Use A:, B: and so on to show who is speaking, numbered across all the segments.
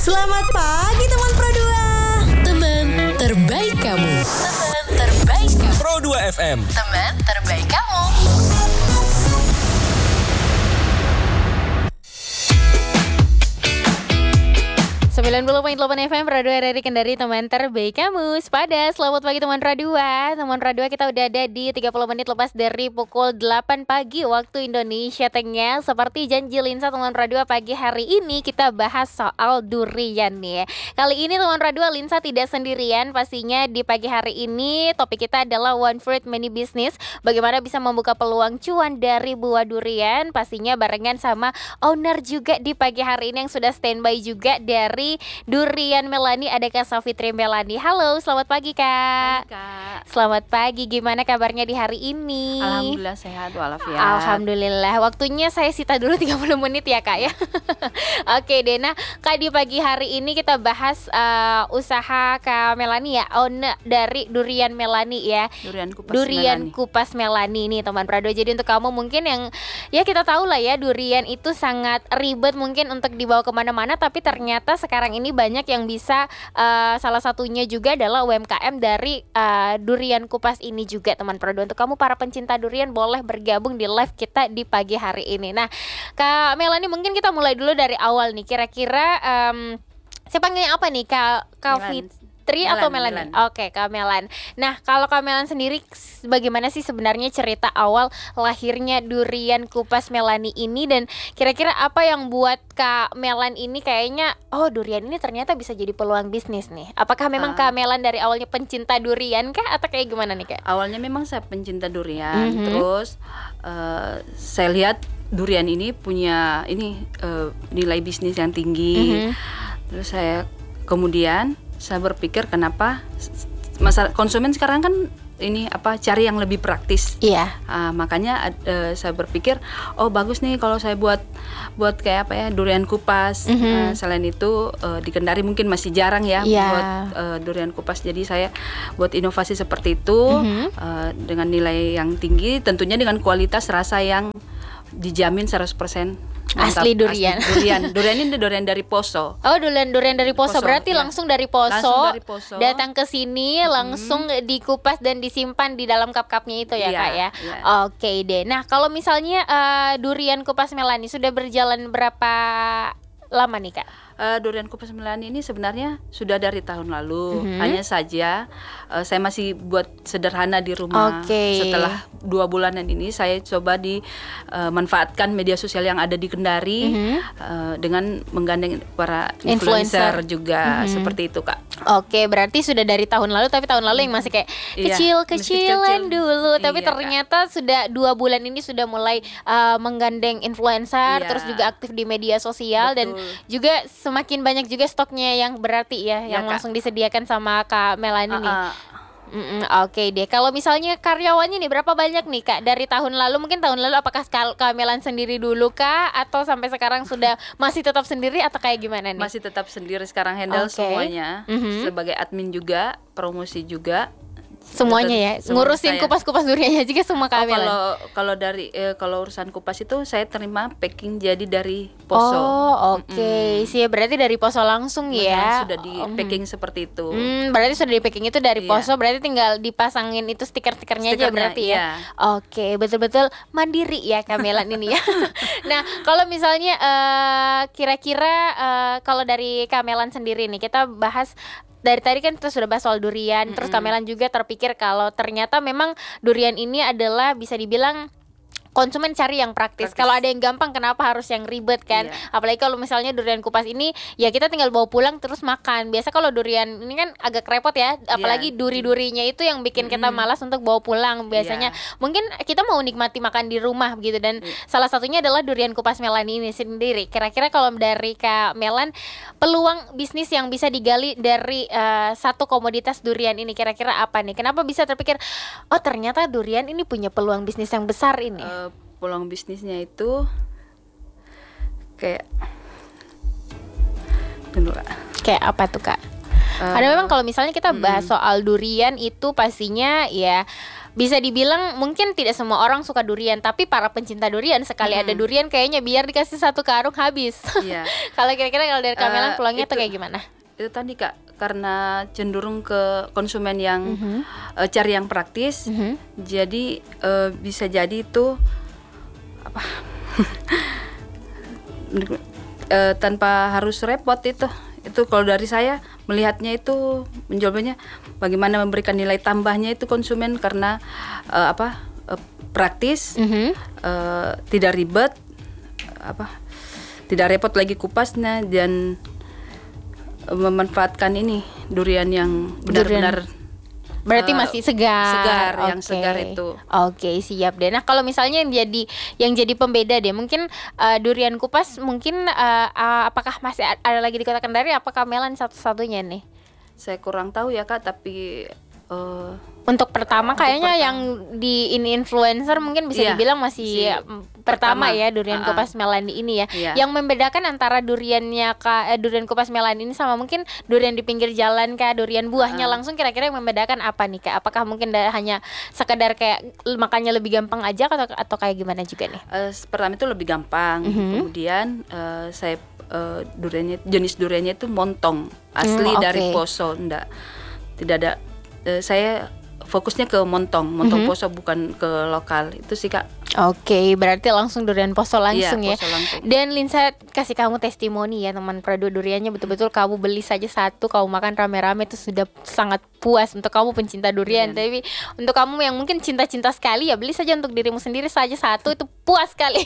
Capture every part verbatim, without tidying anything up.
A: Selamat pagi teman Pro dua.
B: Teman terbaik kamu. Teman terbaik kamu.
C: Pro dua F M.
B: Teman terbaik kamu. sembilan puluh koma delapan F M Radio R R I Kendari, teman terbaik kamu. Sepada selamat pagi teman Radio. Teman Radio, kita udah ada di tiga puluh menit lepas dari pukul delapan pagi waktu Indonesia Tengah. Seperti janji Linsa teman Radio, pagi hari ini kita bahas soal durian nih. Kali ini teman Radio, Linsa tidak sendirian. Pastinya di pagi hari ini topik kita adalah One Fruit Many Business. Bagaimana bisa membuka peluang cuan dari buah durian. Pastinya barengan sama owner juga di pagi hari ini yang sudah standby juga dari Durian Melani, ada Kak Safitri Melani. Halo, selamat pagi Kak.
D: Pagi, Kak.
B: Selamat pagi, gimana kabarnya di hari ini?
D: Alhamdulillah sehat walafiat.
B: Alhamdulillah. Waktunya saya sita dulu tiga puluh menit ya Kak ya. Oke deh, nah Kak, di pagi hari ini kita bahas uh, usaha Kak Melani ya, owner dari Durian Melani ya.
D: Durian kupas
B: Durian
D: Melani.
B: kupas Melani nih teman Prado. Jadi untuk kamu mungkin yang ya kita tahu lah ya, durian itu sangat ribet mungkin untuk dibawa kemana-mana, tapi ternyata sekarang ini banyak yang bisa, uh, salah satunya juga adalah U M K M dari uh, durian kupas ini juga teman Prado. Untuk kamu para pencinta durian boleh bergabung di live kita di pagi hari ini. Nah Kak Melani, mungkin kita mulai dulu dari awal nih. Kira-kira um, saya panggilnya apa nih, Kak Kak Fitri atau Melani? Oke, Kak Melan. Nah, kalau Kak Melan sendiri, bagaimana sih sebenarnya cerita awal lahirnya durian kupas Melani ini, dan kira-kira apa yang buat Kak Melan ini kayaknya, oh durian ini ternyata bisa jadi peluang bisnis nih? Apakah memang uh, Kak Melan dari awalnya pencinta durian kah, atau kayak gimana nih Kak?
D: Awalnya memang saya pencinta durian,
B: Mm-hmm.
D: terus uh, saya lihat durian ini punya ini uh, nilai bisnis yang tinggi. Mm-hmm. Terus saya kemudian saya berpikir kenapa masa konsumen sekarang kan ini apa cari yang lebih praktis.
B: Iya.
D: Uh, makanya uh, saya berpikir oh bagus nih kalau saya buat buat kayak apa ya durian kupas. Mm-hmm. Uh, selain itu uh, di Kendari mungkin masih jarang ya
B: yeah.
D: buat uh, durian kupas. Jadi saya buat inovasi seperti itu. Mm-hmm. uh, dengan nilai yang tinggi, tentunya dengan kualitas rasa yang dijamin seratus persen mantap,
B: asli durian.
D: Asli durian. Durian ini durian dari Poso.
B: Oh, durian durian dari Poso.
D: Poso,
B: berarti
D: ya.
B: langsung dari Poso.
D: Langsung dari Poso.
B: Datang ke sini hmm. langsung dikupas dan disimpan di dalam cup-cupnya itu ya,
D: ya
B: Kak ya.
D: ya.
B: Oke deh. Nah, kalau misalnya uh, durian kupas Melani sudah berjalan berapa lama nih, Kak?
D: Uh, durian kupas Melani ini sebenarnya sudah dari tahun lalu. Mm-hmm. Hanya saja uh, saya masih buat sederhana di rumah.
B: Okay.
D: Setelah dua bulanan ini saya coba dimanfaatkan uh, media sosial yang ada di Kendari, mm-hmm. uh, dengan menggandeng para influencer, influencer juga, mm-hmm. seperti itu Kak.
B: Oke, berarti sudah dari tahun lalu, tapi tahun lalu yang masih kayak kecil-kecilan
D: iya,
B: dulu. Tapi
D: iya,
B: ternyata Kak. sudah dua bulan ini sudah mulai uh, menggandeng influencer,
D: iya.
B: terus juga aktif di media sosial. Betul. Dan juga semakin banyak juga stoknya yang berarti ya, ya yang Kak. langsung disediakan sama Kak Melani uh-uh. nih. Oke okay deh. Kalau misalnya karyawannya nih berapa banyak nih Kak dari tahun lalu? Mungkin tahun lalu apakah Kak Melan sendiri dulu Kak, atau sampai sekarang sudah masih tetap sendiri atau kayak gimana nih?
D: Masih tetap sendiri sekarang, handle okay. semuanya. Mm-hmm. Sebagai admin juga, promosi juga.
B: Semuanya ya, ngurusin saya. Kupas-kupas duriannya juga semua Kak
D: oh,
B: Melan.
D: Kalau kalau dari eh, kalau urusan kupas itu saya terima packing jadi dari Poso.
B: Oh oke, okay. sih berarti dari Poso langsung ya.
D: Sudah di packing mm. seperti itu.
B: Hmm, berarti sudah di packing itu dari Poso, yeah. berarti tinggal dipasangin itu stiker-stikernya aja berarti ya.
D: Iya.
B: Oke, okay, betul-betul mandiri ya Kak Melan ini ya. Nah kalau misalnya uh, kira-kira uh, kalau dari Kak Melan sendiri nih, kita bahas. Dari tadi kan kita sudah bahas soal durian, mm-hmm. terus Kak Melan juga terpikir kalau ternyata memang durian ini adalah bisa dibilang konsumen cari yang praktis. praktis. Kalau ada yang gampang, kenapa harus yang ribet kan? Iya. Apalagi kalau misalnya durian kupas ini, ya kita tinggal bawa pulang terus makan. Biasa kalau durian ini kan agak repot ya, apalagi yeah. duri-durinya itu yang bikin mm-hmm. kita malas untuk bawa pulang. Biasanya yeah. mungkin kita mau nikmati makan di rumah gitu, dan yeah. salah satunya adalah durian kupas Melani ini sendiri. Kira-kira kalau dari Kak Melan, peluang bisnis yang bisa digali dari uh, satu komoditas durian ini kira-kira apa nih? Kenapa bisa terpikir, oh ternyata durian ini punya peluang bisnis yang besar ini? Uh,
D: peluang bisnisnya itu kayak tunggu Kak.
B: Kayak apa tuh Kak? Uh, Karena memang kalau misalnya kita bahas mm-mm. soal durian itu pastinya ya bisa dibilang mungkin tidak semua orang suka durian, tapi para pencinta durian sekali
D: Hmm.
B: ada durian kayaknya biar dikasih satu karung habis.
D: Iya.
B: Kalau kira-kira kalau dari Kamelan
D: Eh,
B: peluangnya tuh
D: itu-
B: kayak gimana?
D: Itu tadi Kak, karena cenderung ke konsumen yang
B: Mhm.
D: eh, cari yang praktis.
B: Mhm.
D: Jadi eh, bisa jadi itu apa? Eh, tanpa harus repot itu. Itu kalau dari saya melihatnya itu menjualnya bagaimana memberikan nilai tambahnya itu konsumen karena eh, apa? eh, praktis,
B: Mhm.
D: eh, tidak ribet, apa? Tidak repot lagi kupasnya dan eh, memanfaatkan ini durian yang benar-benar
B: Berarti
D: Eh,
B: masih segar.
D: segar, yang
B: Oke.
D: segar itu.
B: Oke, siap deh. Nah, kalau misalnya yang jadi yang jadi pembeda deh, mungkin eh, durian kupas mungkin eh, eh, apakah masih a- ada lagi di Kota Kendari? Apa Kamelan satu-satunya nih?
D: saya kurang tahu ya Kak, tapi eh,
B: Untuk pertama
D: Untuk
B: kayaknya
D: pertama.
B: yang di ini influencer mungkin bisa
D: Iya,
B: dibilang masih
D: si
B: mm, pertama,
D: pertama.
B: ya durian
D: Uh-uh.
B: kupas Melani ini ya.
D: Iya.
B: Yang membedakan antara duriannya ka, eh, durian kupas Melani ini sama mungkin durian di pinggir jalan kah, durian buahnya
D: Uh-uh.
B: langsung kira-kira yang membedakan apa nih Kak? Apakah mungkin da- hanya sekedar kayak l- makannya lebih gampang aja atau atau kayak gimana juga nih?
D: eh, pertama itu lebih gampang.
B: Mhm.
D: Kemudian eh, saya eh, duriannya jenis duriannya itu montong, asli
B: Hmm,
D: dari
B: oke.
D: Poso, enggak. Tidak ada eh, saya fokusnya ke montong, montong
B: Mhm.
D: Poso bukan ke lokal. Itu sih Kak.
B: Oke, berarti langsung durian Poso langsung ya.
D: Iya, Poso langsung.
B: Dan Linsa kasih kamu testimoni ya teman Prado, duriannya betul-betul kamu beli saja satu, kamu makan rame-rame itu sudah sangat puas untuk kamu pencinta durian.
D: Durian.
B: Tapi untuk kamu yang mungkin cinta-cinta sekali ya beli saja untuk dirimu sendiri saja satu, itu puas sekali.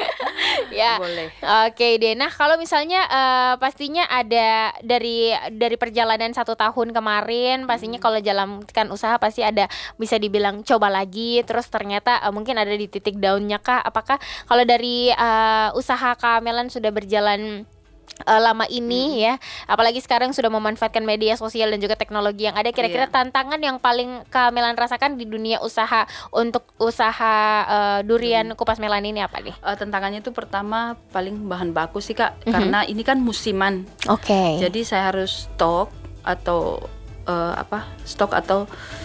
B: Ya.
D: Boleh.
B: Oke deh. Nah, kalau misalnya eh, pastinya ada dari dari perjalanan satu tahun kemarin, pastinya
D: Hmm.
B: kalau jalankan usaha pasti ada bisa dibilang coba lagi, terus ternyata eh, mungkin ada di titik daunnya kah? Apakah kalau dari eh, usaha Kamelan sudah berjalan eh, lama ini ya, apalagi sekarang sudah memanfaatkan media sosial dan juga teknologi yang ada, kira-kira
D: Iya.
B: tantangan yang paling Kamelan rasakan di dunia usaha untuk usaha eh, durian kupas Melan ini apa nih?
D: Eh, tantangannya itu pertama paling bahan baku sih Kak,
B: Mhm.
D: karena ini kan musiman.
B: Oke.
D: Jadi saya harus stok atau eh, apa stok atau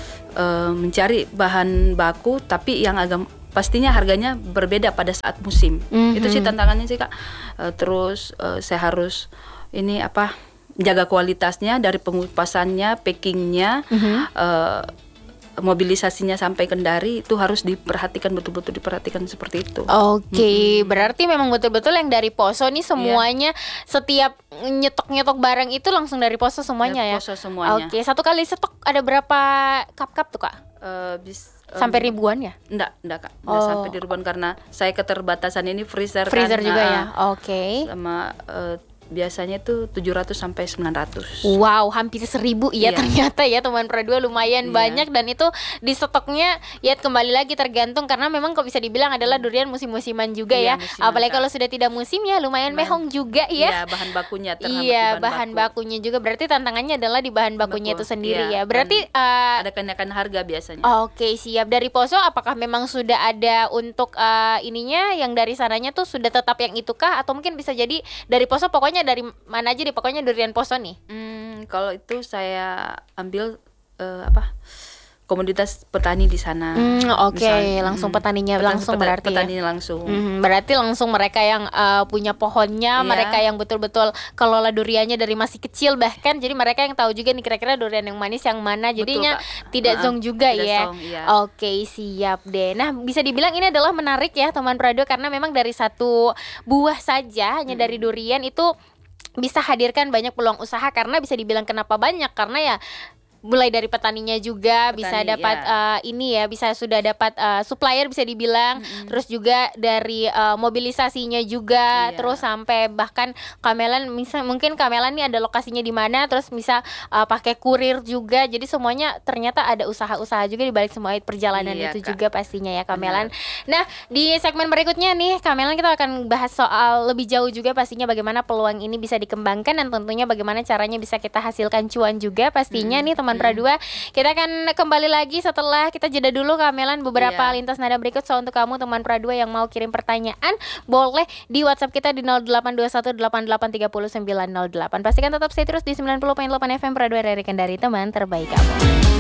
D: eh, mencari bahan baku tapi yang agak pastinya harganya berbeda pada saat musim.
B: Mhm.
D: Itu sih tantangannya sih Kak. Eh, terus eh, saya harus ini apa jaga kualitasnya dari pengupasannya, packingnya,
B: Mhm.
D: eh, mobilisasinya sampai Kendari itu harus diperhatikan betul-betul diperhatikan seperti itu.
B: Oke, berarti memang betul-betul yang dari Poso nih semuanya setiap nyetok-nyetok barang itu langsung dari Poso semuanya
D: Dari
B: ya.
D: Poso semuanya.
B: Oke, satu kali stok ada berapa cup-cup tuh Kak?
D: Eh, bis- em,
B: Sampai ribuan ya?
D: Enggak, enggak Kak. Enggak
B: Oh.
D: sampai di ribuan karena saya keterbatasan ini freezer
B: Freezer
D: kan.
B: juga
D: Nah,
B: ya. Oke.
D: Sama eh, biasanya itu tujuh ratus sampai sembilan ratus.
B: Wow, hampir seribu ya
D: Iya.
B: ternyata ya teman Pradua, lumayan
D: Iya.
B: banyak, dan itu di stoknya ya kembali lagi tergantung karena memang kok bisa dibilang adalah durian musim-musiman juga
D: Iya,
B: ya.
D: musiman,
B: Apalagi
D: Kak.
B: kalau sudah tidak musim ya lumayan
D: Lumayan.
B: mehong juga ya.
D: Iya, bahan bakunya terhambat
B: Iya,
D: di
B: bahan
D: baku.
B: bakunya juga, berarti tantangannya adalah di bahan bakunya
D: Baku,
B: itu sendiri ya.
D: iya,
B: Berarti
D: dan
B: eh,
D: Ada kenaikan harga biasanya.
B: oke, siap. Dari Poso apakah memang sudah ada untuk eh, ininya yang dari sananya tuh sudah tetap yang itu kah, atau mungkin bisa jadi dari Poso pokoknya dari mana aja deh, pokoknya durian Poso nih.
D: Hmm, kalau itu saya ambil eh, apa? Komoditas petani di sana.
B: Hmm, oke,
D: Misalnya,
B: langsung
D: mm,
B: petaninya
D: petani-
B: langsung
D: peta-
B: berarti ya.
D: petaninya langsung.
B: Mhm, berarti langsung mereka yang eh, punya pohonnya,
D: Iya.
B: mereka yang betul-betul kelola duriannya dari masih kecil bahkan, jadi mereka yang tahu juga nih kira-kira durian yang manis yang mana,
D: Betul,
B: jadinya
D: Kak.
B: tidak
D: Uh-uh,
B: zong juga
D: tidak
B: ya.
D: zong, iya.
B: Oke, siap deh. Nah, bisa dibilang ini adalah menarik ya teman Prado, karena memang dari satu buah saja hanya dari durian itu bisa hadirkan banyak peluang usaha, karena bisa dibilang kenapa banyak, karena ya mulai dari petaninya juga
D: Petani,
B: bisa dapat
D: ya.
B: eh, ini ya, bisa sudah dapat eh, supplier bisa dibilang, terus juga dari eh, mobilisasinya juga,
D: Iya.
B: terus sampai bahkan Kamelan misal mungkin Kamelan nih ada lokasinya di mana, terus bisa eh, pakai kurir juga, jadi semuanya ternyata ada usaha-usaha juga di balik semua perjalanan
D: Iya,
B: itu
D: Kak.
B: juga pastinya ya Kamelan. Nah, di segmen berikutnya nih Kamelan kita akan bahas soal lebih jauh juga pastinya bagaimana peluang ini bisa dikembangkan, dan tentunya bagaimana caranya bisa kita hasilkan cuan juga pastinya nih teman Pradua. Kita akan kembali lagi setelah kita jeda dulu Kamelan, beberapa
D: Iya.
B: lintas nada berikut. So untuk kamu teman Pradua yang mau kirim pertanyaan boleh di WhatsApp kita di nol delapan dua satu delapan delapan tiga nol sembilan nol delapan. Pastikan tetap stay terus di sembilan puluh koma delapan F M Pradua, dari Kendari, teman terbaik kamu.